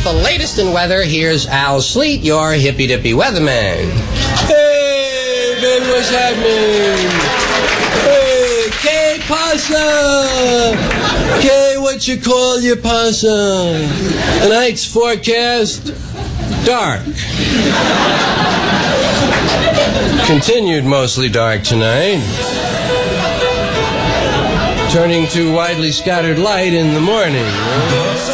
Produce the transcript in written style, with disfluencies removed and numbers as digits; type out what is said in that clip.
the latest in weather, here's Al Sleet, your hippy-dippy weatherman. Hey, Ben, what's happening? Hey, ¿qué pasa? ¿Qué, what you call your pasa? Tonight's forecast, dark. Continued mostly dark tonight. Turning to widely scattered light in the morning.